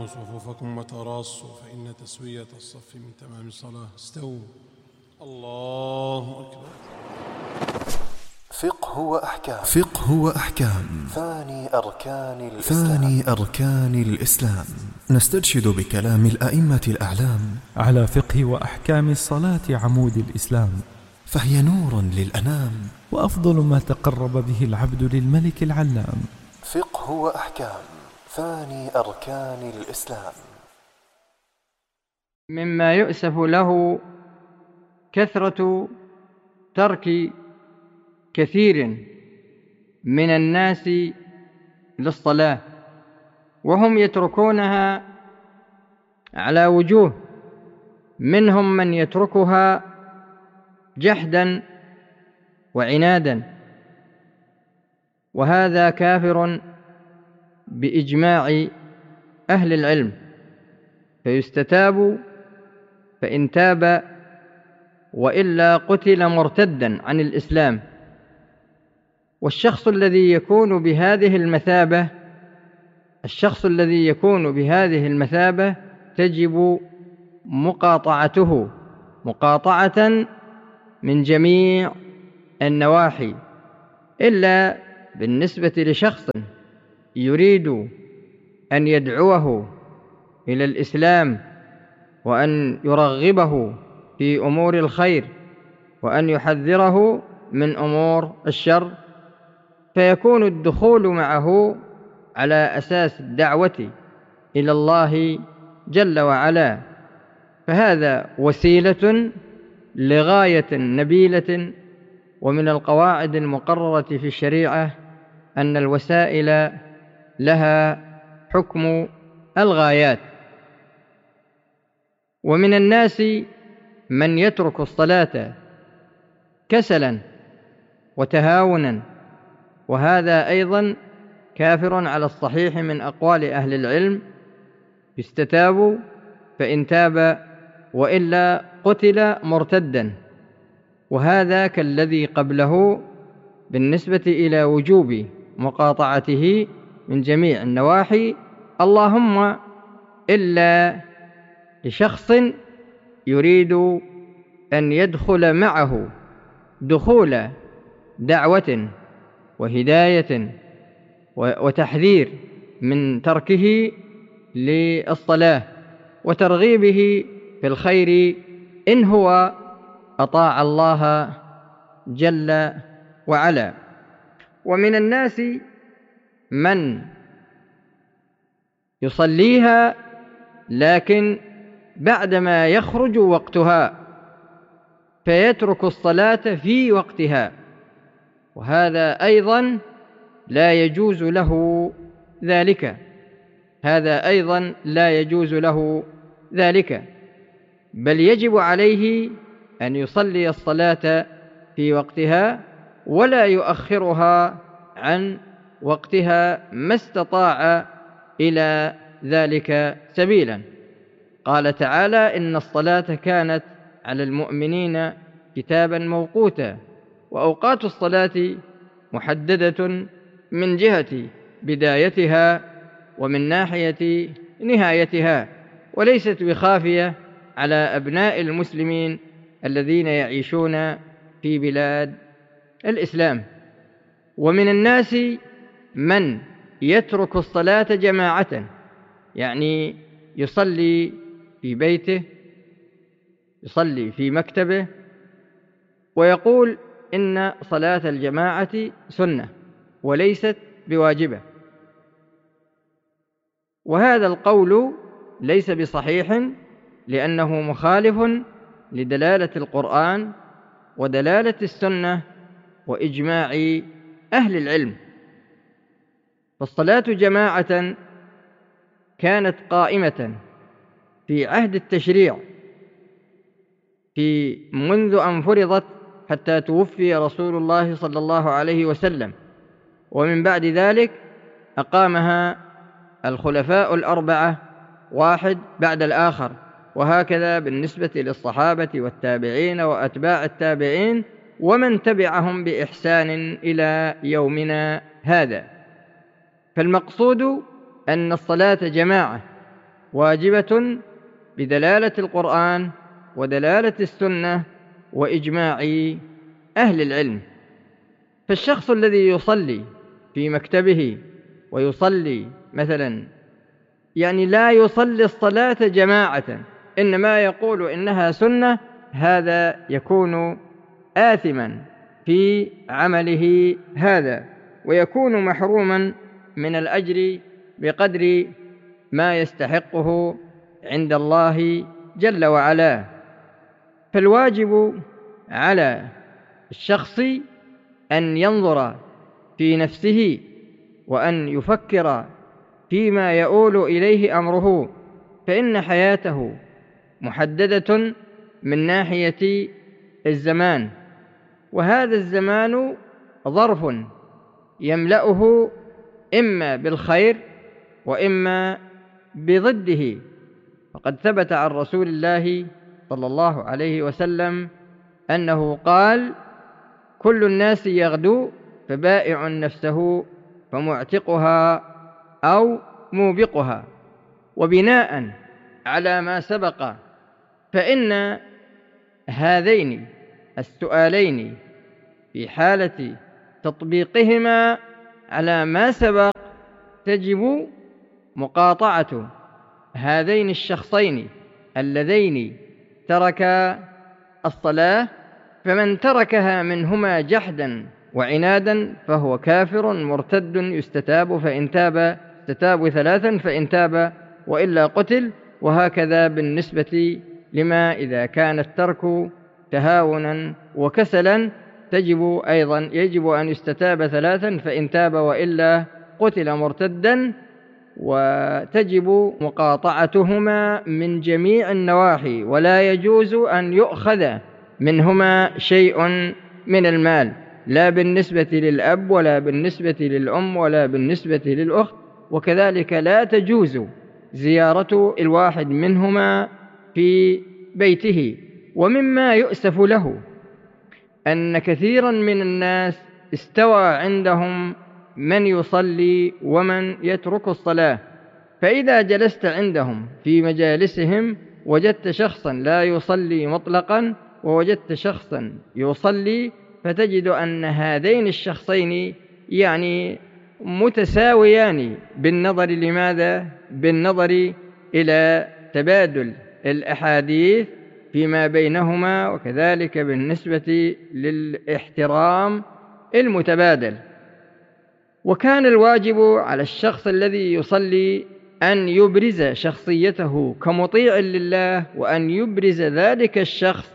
صفوفكم وتراصوا فإن تسوية الصف من تمام الصلاة. استووا. الله أكبر. فقه وأحكام ثاني أركان الإسلام. نسترشد بكلام الأئمة الأعلام على فقه وأحكام الصلاة عمود الإسلام، فهي نور للأنام وأفضل ما تقرب به العبد للملك العلام. فقه وأحكام ثاني أركان الإسلام. مما يؤسف له كثرة ترك كثير من الناس للصلاة، وهم يتركونها على وجوه. منهم من يتركها جحدا وعنادا، وهذا كافر بإجماع أهل العلم، فيستتاب فإن تاب وإلا قتل مرتدا عن الإسلام. والشخص الذي يكون بهذه المثابة تجب مقاطعته مقاطعة من جميع النواحي، إلا بالنسبة لشخص يريد أن يدعوه إلى الإسلام وأن يرغبه في أمور الخير وأن يحذره من أمور الشر، فيكون الدخول معه على أساس الدعوة إلى الله جل وعلا، فهذا وسيلة لغاية نبيلة. ومن القواعد المقررة في الشريعة أن الوسائل لها حكم الغايات. ومن الناس من يترك الصلاة كسلا وتهاونا، وهذا أيضا كافر على الصحيح من أقوال أهل العلم، يستتاب فإن تاب وإلا قتل مرتدا. وهذا كالذي قبله بالنسبة إلى وجوب مقاطعته من جميع النواحي، اللهم إلا لشخص يريد أن يدخل معه دخول دعوة وهداية وتحذير من تركه للصلاة وترغيبه في الخير إن هو أطاع الله جل وعلا. ومن الناس من يصليها لكن بعدما يخرج وقتها فيترك الصلاة في وقتها، وهذا أيضا لا يجوز له ذلك، بل يجب عليه أن يصلي الصلاة في وقتها ولا يؤخرها عن وقتها ما استطاع إلى ذلك سبيلا. قال تعالى: إن الصلاة كانت على المؤمنين كتابا موقوتا. وأوقات الصلاة محددة من جهة بدايتها ومن ناحية نهايتها، وليست بخافية على أبناء المسلمين الذين يعيشون في بلاد الإسلام. ومن الناس من يترك الصلاة جماعة، يعني يصلي في بيته، يصلي في مكتبه، ويقول إن صلاة الجماعة سنة وليست بواجبة. وهذا القول ليس بصحيح، لأنه مخالف لدلالة القرآن ودلالة السنة وإجماع أهل العلم. فالصلاة جماعة كانت قائمة في عهد التشريع منذ أن فرضت حتى توفي رسول الله صلى الله عليه وسلم، ومن بعد ذلك أقامها الخلفاء الأربعة واحد بعد الآخر، وهكذا بالنسبة للصحابة والتابعين وأتباع التابعين ومن تبعهم بإحسان إلى يومنا هذا. فالمقصود أن الصلاة جماعة، واجبة بدلالة القرآن ودلالة السنة وإجماع أهل العلم. فالشخص الذي يصلي في مكتبه ويصلي مثلا لا يصلي الصلاة جماعة، إنما يقول إنها سنة، هذا يكون آثما في عمله هذا، ويكون محروما من الأجر بقدر ما يستحقه عند الله جل وعلا. فالواجب على الشخص أن ينظر في نفسه وأن يفكر فيما يؤول إليه أمره، فإن حياته محددة من ناحية الزمان، وهذا الزمان ظرف يملأه إما بالخير وإما بضده. فقد ثبت عن رسول الله صلى الله عليه وسلم أنه قال: كل الناس يغدو فبائع نفسه فمعتقها أو موبقها. وبناء على ما سبق فإن هذين السؤالين في حالة تطبيقهما على ما سبق تجب مقاطعة هذين الشخصين اللذين تركا الصلاة، فمن تركها منهما جحدا وعنادا فهو كافر مرتد يستتاب، فإن تاب استتاب 3، فإن تاب وإلا قتل. وهكذا بالنسبة لما إذا كان الترك تهاونا وكسلا يجب أن يستتاب 3، فإن تاب وإلا قتل مرتدا. وتجب مقاطعتهما من جميع النواحي، ولا يجوز أن يؤخذ منهما شيء من المال، لا بالنسبة للأب ولا بالنسبة للأم ولا بالنسبة للأخت. وكذلك لا تجوز زيارة الواحد منهما في بيته. ومما يؤسف له أن كثيرا من الناس استوى عندهم من يصلي ومن يترك الصلاة، فإذا جلست عندهم في مجالسهم وجدت شخصا لا يصلي مطلقا ووجدت شخصا يصلي، فتجد أن هذين الشخصين متساويان بالنظر لماذا؟ بالنظر إلى تبادل الأحاديث فيما بينهما، وكذلك بالنسبة للاحترام المتبادل. وكان الواجب على الشخص الذي يصلي أن يبرز شخصيته كمطيع لله، وأن يبرز ذلك الشخص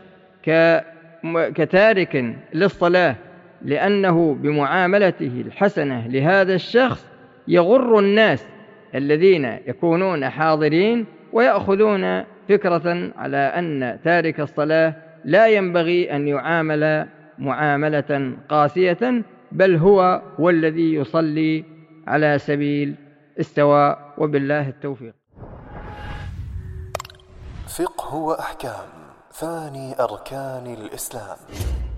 كتارك للصلاة، لأنه بمعاملته الحسنة لهذا الشخص يغر الناس الذين يكونون حاضرين ويأخذون فكرة على أن تارك الصلاة لا ينبغي أن يعامل معاملة قاسية، بل هو والذي يصلي على سبيل السواء. وبالله التوفيق. فقه وأحكام ثاني أركان الإسلام.